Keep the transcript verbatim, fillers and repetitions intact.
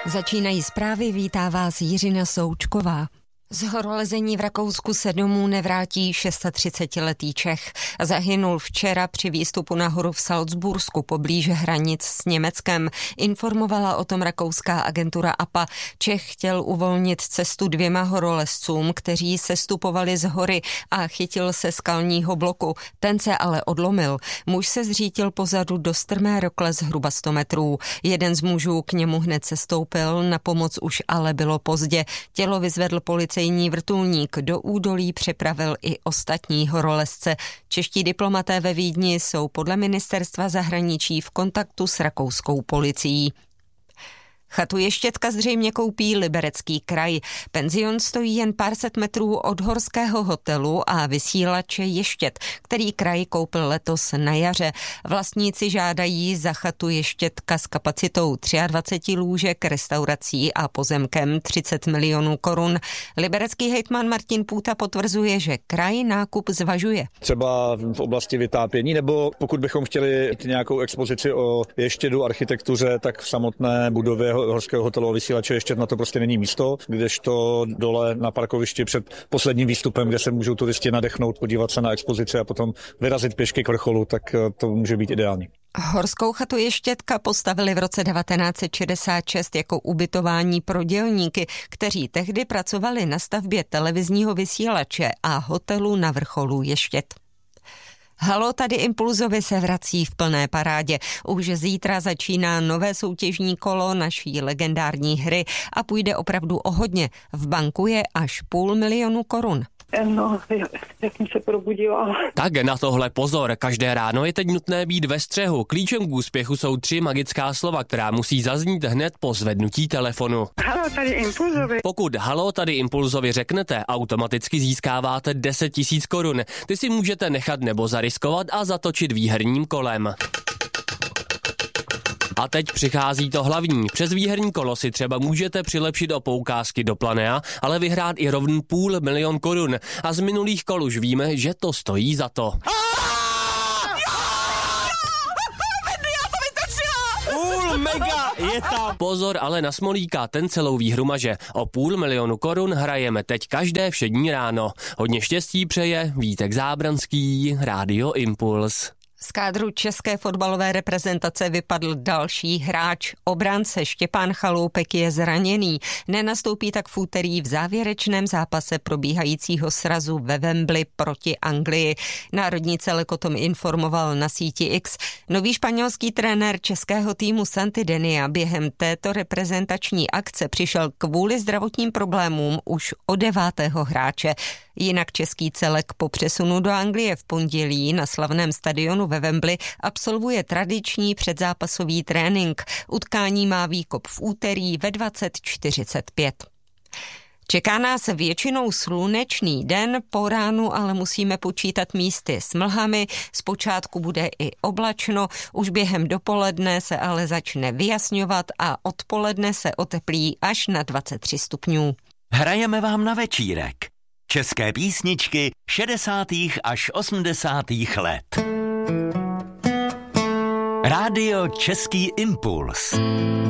Začínají zprávy, vítá vás Jiřina Součková. Z horolezení v Rakousku se domů nevrátí třicetišestiletý Čech. Zahynul včera při výstupu na horu v Salzbursku poblíž hranic s Německem. Informovala o tom rakouská agentura A P A. Čech chtěl uvolnit cestu dvěma horolezcům, kteří sestupovali z hory a chytil se skalního bloku. Ten se ale odlomil. Muž se zřítil pozadu do strmé rokle zhruba sto metrů. Jeden z mužů k němu hned sestoupil, na pomoc už ale bylo pozdě. Tělo vyzvedl policejní vrtulník, do údolí přepravil i ostatní horolezce. Čeští diplomaté ve Vídni jsou podle ministerstva zahraničí v kontaktu s rakouskou policií. Chatu Ještětka zřejmě koupí Liberecký kraj. Penzion stojí jen pár set metrů od horského hotelu a vysílače Ještěd, který kraj koupil letos na jaře. Vlastníci žádají za chatu Ještětka s kapacitou dvacet tři lůžek, restaurací a pozemkem třicet milionů korun. Liberecký hejtman Martin Půta potvrzuje, že kraj nákup zvažuje. Třeba v oblasti vytápění, nebo pokud bychom chtěli nějakou expozici o Ještědu, architektuře, tak v samotné budově horského hotelu a vysílače ještě na to prostě není místo, kdežto dole na parkovišti před posledním výstupem, kde se můžou turisti nadechnout, podívat se na expozici a potom vyrazit pěšky k vrcholu, tak to může být ideální. Horskou chatu Ještětka postavili v roce devatenáct set šedesát šest jako ubytování pro dělníky, kteří tehdy pracovali na stavbě televizního vysílače a hotelu na vrcholu Ještěd. Halo, tady Impulzovi se vrací v plné parádě. Už zítra začíná nové soutěžní kolo naší legendární hry a půjde opravdu o hodně. V banku je až půl milionu korun. No, jak jsem se probudila. Tak na tohle pozor, každé ráno je teď nutné být ve střehu. Klíčem k úspěchu jsou tři magická slova, která musí zaznít hned po zvednutí telefonu. Halo, tady Impulzovi. Pokud halo, tady Impulzovi řeknete, automaticky získáváte deset tisíc korun. Ty si můžete nechat nebo zariskovat a zatočit výherním kolem. A teď přichází to hlavní. Přes výherní kolo si třeba můžete přilepšit o poukázky do Planea, ale vyhrát i rovný půl milion korun. A z minulých kol už víme, že to stojí za to. Půl mega je tam. Pozor ale na Smolíka, ten celou výhru maže. O půl milionu korun hrajeme teď každé všední ráno. Hodně štěstí přeje Vítek Zábranský, Rádio Impuls. Z kádru české fotbalové reprezentace vypadl další hráč. Obránce Štěpán Chaloupek je zraněný. Nenastoupí tak v úterý v závěrečném zápase probíhajícího srazu ve Wembley proti Anglii. Národní celek o tom informoval na síti X. Nový španělský trenér českého týmu Santidenia během této reprezentační akce přišel kvůli zdravotním problémům už o devátého hráče. Jinak český celek po přesunu do Anglie v pondělí na slavném stadionu ve Wembley absolvuje tradiční předzápasový trénink. Utkání má výkop v úterý ve dvacet čtyřicet pět. Čeká nás většinou slunečný den, po ránu ale musíme počítat místy s mlhami, zpočátku bude i oblačno, už během dopoledne se ale začne vyjasňovat a odpoledne se oteplí až na dvacet tři stupňů. Hrajeme vám na večírek. České písničky šedesátých až osmdesátých let. Rádio Český Impuls.